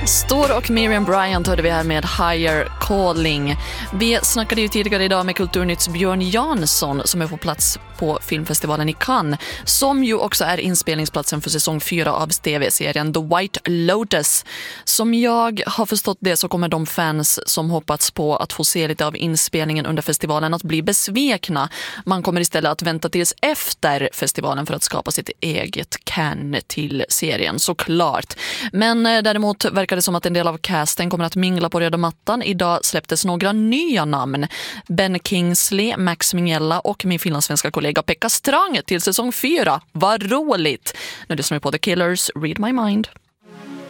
Stor och Miriam Bryant hörde vi här med Higher Calling. Vi snackade ju tidigare idag med Kulturnytts Björn Jansson som är på plats på filmfestivalen i Cannes, som ju också är inspelningsplatsen för säsong 4 av TV-serien The White Lotus. Som jag har förstått det så kommer de fans som hoppats på att få se lite av inspelningen under festivalen att bli besvikna. Man kommer istället att vänta tills efter festivalen för att skapa sitt eget can till serien, såklart. Men däremot verkar det som att en del av casten kommer att mingla på röda mattan. Idag släpptes några nya namn. Ben Kingsley, Max Minghella och min finlandssvenska kollega Pekka Strang till säsong 4. Vad roligt! Nu lyssnar vi på The Killers, Read My Mind.